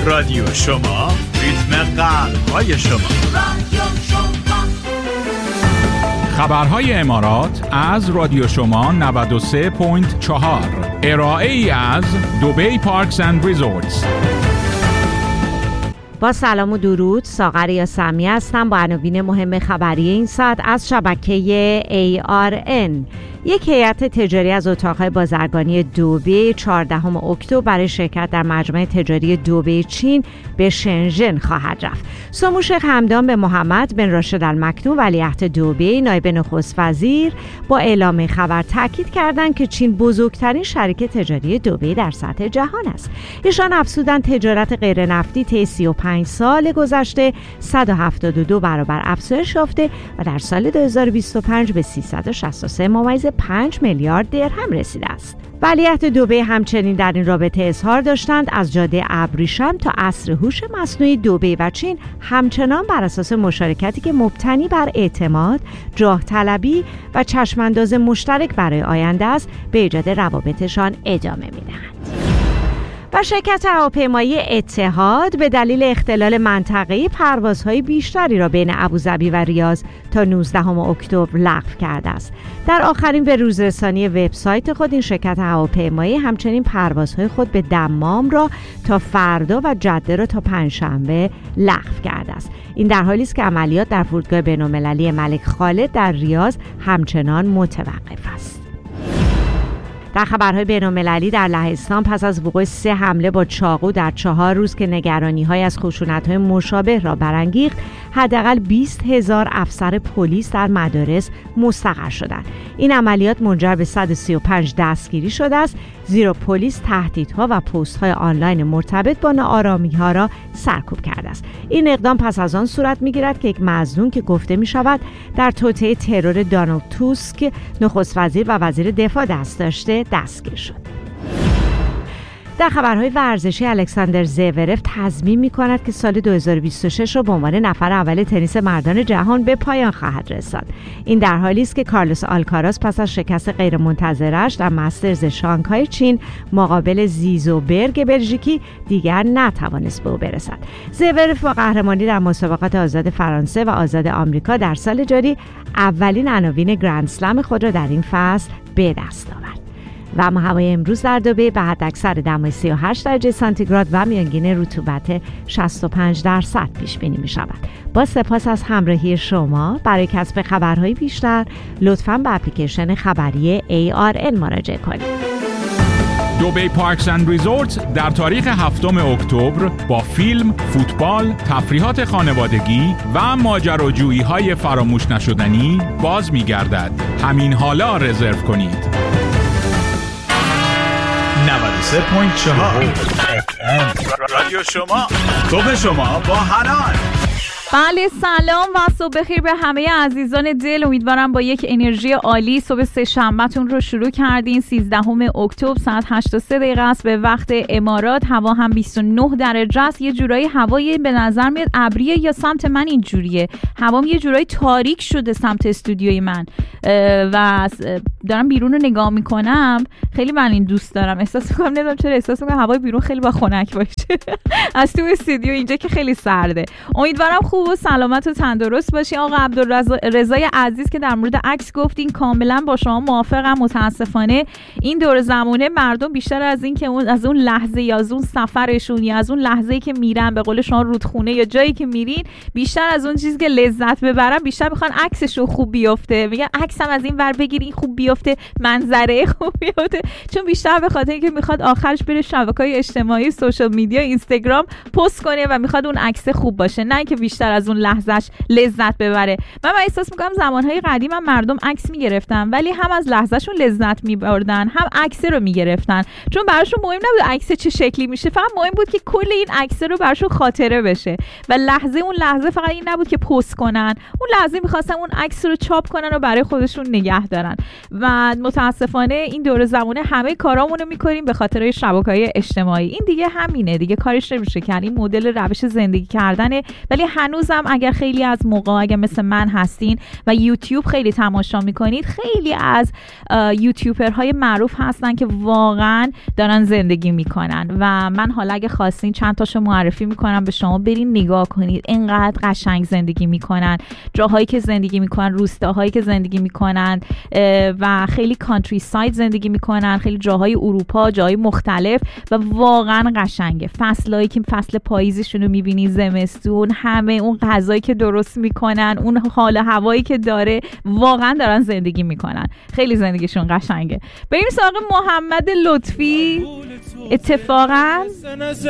رادیو شما، ریتم قلب‌های شما. خبرهای امارات از رادیو شما 93.4. ارائه ای از دبی پارکس اند ریزورتس. با سلام و درود، ساغر یاسمی هستم با عناوین مهم خبری این ساعت از شبکه ARN. یک هیئت تجاری از اتاق‌های بازرگانی دبی 14 اکتبر برای شرکت در مجمع تجاری دبی چین به شنژن خواهد رفت. سمو شیخ حمدان بن محمد بن راشد المکتوم ولیعهد دبی نایب نخست وزیر با اعلام خبر تاکید کردند که چین بزرگترین شریک تجاری دبی در سطح جهان است. ایشان افزودند تجارت غیر نفتی طی 35 سال گذشته 172 برابر افزایش یافته و در سال 2025 به 363.5 میلیارد درهم رسیده است. ولیعهد دبی همچنین در این رابطه اظهار داشتند از جاده ابریشم تا عصر هوش مصنوعی دبی و چین همچنان بر اساس مشارکتی که مبتنی بر اعتماد، جاه طلبی و چشمانداز مشترک برای آینده است به ایجاد روابطشان ادامه می‌دهند. و شرکت هواپیمایی اتحاد به دلیل اختلال منطقه‌ای پروازهای بیشتری را بین ابوظبی و ریاض تا 19 اکتبر لغو کرده است. در آخرین به روزرسانی وبسایت خود این شرکت هواپیمایی همچنین پروازهای خود به دمام را تا فردا و جده را تا پنجشنبه لغو کرده است. این در حالی است که عملیات در فرودگاه بین‌المللی ملک خالد در ریاض همچنان متوقف است. در خبرهای بین‌المللی در لهستان پس از وقوع 3 حمله با چاقو در 4 روز که نگرانی‌های از خشونت‌های مشابه را برانگیخت، حداقل 20,000 افسر پلیس در مدارس مستقر شدند. این عملیات منجر به 135 دستگیری شده است، زیرا پلیس تهدیدها و پست‌های آنلاین مرتبط با ناآرامی‌ها را سرکوب کرده است. این اقدام پس از آن صورت می‌گیرد که یک مظنون که گفته می‌شود در توطئه ترور دونالد توسک نخست وزیر و وزیر دفاع دست داشته دستگیر شد. در خبرهای ورزشی الکساندر زورف تضمین می‌کند که سال 2026 را به عنوان نفر اول تنیس مردان جهان به پایان خواهد رساند. این در حالی است که کارلوس آلکاراز پس از شکست غیرمنتظرش در مسترز شانگهای چین مقابل زیزوبرگ بلژیکی دیگر نتوانست به او برسد. زورف با قهرمانی در مسابقات آزاد فرانسه و آزاد آمریکا در سال جاری اولین عناوین گرند اسلم خود را در این فصل به دست آورد. و هوای امروز در دبی به حداکثر دمای 38 درجه سانتیگراد و میانگین رطوبت 65% پیش بینی می شود. با سپاس از همراهی شما. برای کسب خبرهای بیشتر لطفاً به اپلیکیشن خبری ARN مراجعه کنید. دبی پارکس اند ریزورت در تاریخ 7 اکتبر با فیلم، فوتبال، تفریحات خانوادگی و ماجراجویی‌های فراموش نشدنی باز می‌گردد. همین حالا رزرو کنید. 93.4 رادیو شما، صبح شما با حنان. بله، سلام و صبح بخیر به همه عزیزان دل. امیدوارم با یک انرژی عالی صبح سه شنبه‌تون رو شروع کردین. 13 اکتبر ساعت 8:03 است به وقت امارات. هوا هم 29 درجه است. یه جورایی هوای به نظر میاد ابریه، یا سمت من این جوریه. هوام یه جورایی تاریک شده سمت استودیوی من و دارم بیرون رو نگاه میکنم. خیلی من این دوست دارم. احساس میکنم، نمیدونم چرا احساس میکنم هوای بیرون خیلی با خنک باشه از تو استودیو اینجا که خیلی سرده. امیدوارم خوب و سلامت و تندرست باشی. آقا عبدالرضای عزیز که در مورد عکس گفتین کاملا با شما موافقم. متاسفانه این دور زمانه مردم بیشتر از این که از اون لحظه یا از اون سفرشون یا از اون لحظه‌ای که میرن به قول شما رودخونه یا جایی که میرین، بیشتر از اون چیزی که لذت ببرن بیشتر میخوان عکسشون خوب بیفته. میگن عکسم از این ور بگیرین خوب بیفته، منظره خوب بیفته، چون بیشتر به خاطر اینکه میخواد آخرش بره شبکه‌های اجتماعی، سوشال میدیا، اینستاگرام پست کنه و میخواد اون عکس خوب باشه، نه اینکه بیشتر از اون لحظهش لذت ببره. من احساس میکنم زمانهای قدیم هم مردم عکس میگرفتن ولی هم از لحظهشون لذت میبردن هم عکس رو میگرفتن، چون براشون مهم نبود عکس چه شکلی میشه، فقط مهم بود که کل این عکس رو براشون خاطره بشه و اون لحظه فقط این نبود که پست کنن، اون لحظه میخواستن اون عکس رو چاپ کنن و برای خودشون نگه دارن. و متاسفانه این دور زمانه همه کارامونو میکنیم به خاطر شبکه‌های اجتماعی. این دیگه همینه دیگه، کارش نمیشه کرد. این مدل روش زندگی کردنه ولی هنوز هنوزم اگر خیلی از موقع اگر مثل من هستین و یوتیوب خیلی تماشا میکنید، خیلی از یوتیوبرهای معروف هستن که واقعا دارن زندگی میکنن و من حالا اگه خواستین چند تاشو معرفی میکنم به شما، برین نگاه کنید. اینقدر قشنگ زندگی میکنن، جاهایی که زندگی میکنن، روستاهایی که زندگی میکنن و خیلی کانتری ساید زندگی میکنن، خیلی جاهای اروپا، جاهای مختلف و واقعا قشنگه. فصلایی که فصل پاییزشون رو میبینی، زمستون، همه اون غذایی که درست میکنن، اون حال هوایی که داره، واقعا دارن زندگی میکنن. خیلی زندگیشون قشنگه. بریم سراغ محمد لطفی. اتفاقا